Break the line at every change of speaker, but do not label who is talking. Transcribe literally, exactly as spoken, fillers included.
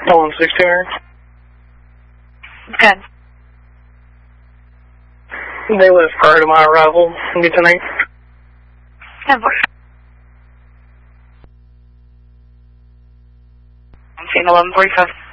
one six two hundred.
Good.
They live prior to my arrival. Good tonight.
ten four. I'm seeing eleven forty-five.